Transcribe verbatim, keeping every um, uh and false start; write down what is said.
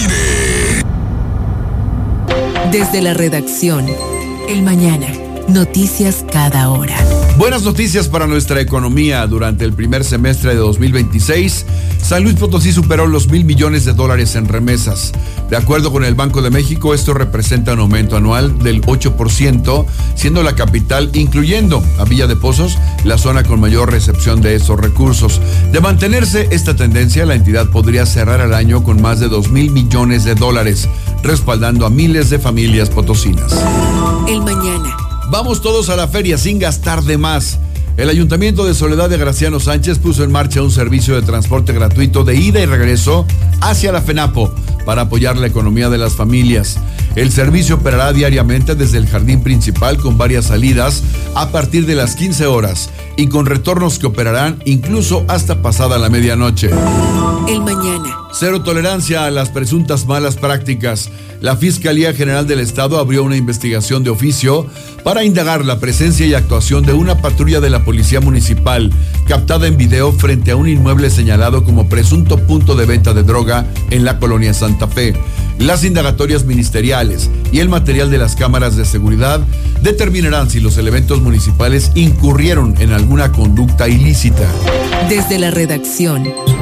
aire. Desde la redacción, El Mañana. Noticias cada hora. Buenas noticias para nuestra economía. Durante el primer semestre de dos mil veintiséis, San Luis Potosí superó los mil millones de dólares en remesas. De acuerdo con el Banco de México, esto representa un aumento anual del ocho por ciento, siendo la capital, incluyendo a Villa de Pozos, la zona con mayor recepción de estos recursos. De mantenerse esta tendencia, la entidad podría cerrar el año con más de dos mil millones de dólares, respaldando a miles de familias potosinas. El Mañana. Vamos todos a la feria sin gastar de más. El Ayuntamiento de Soledad de Graciano Sánchez puso en marcha un servicio de transporte gratuito de ida y regreso hacia la FENAPO para apoyar la economía de las familias. El servicio operará diariamente desde el jardín principal con varias salidas a partir de las quince horas y con retornos que operarán incluso hasta pasada la medianoche. El Mañana. Cero tolerancia a las presuntas malas prácticas. La Fiscalía General del Estado abrió una investigación de oficio para indagar la presencia y actuación de una patrulla de la Policía Municipal, captada en video frente a un inmueble señalado como presunto punto de venta de droga en la colonia Santa Fe. Las indagatorias ministeriales y el material de las cámaras de seguridad determinarán si los elementos municipales incurrieron en alguna conducta ilícita. Desde la redacción,